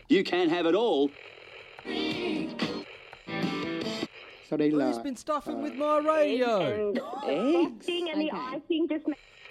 You can have it all. Sau đây là Who's been stuffing with my radio? And the frosting and the icing just